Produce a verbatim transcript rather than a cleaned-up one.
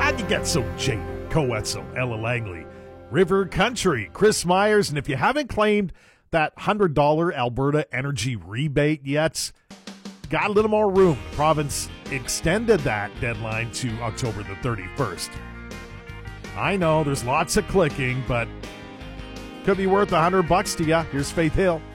you get so jaded. Coetzel, Ella Langley, River Country, Chris Myers. And if you haven't claimed that one hundred dollars Alberta Energy rebate yet, got a little more room. The province extended that deadline to October the thirty-first. I know there's lots of clicking, but could be worth a hundred bucks to you. Here's Faith Hill.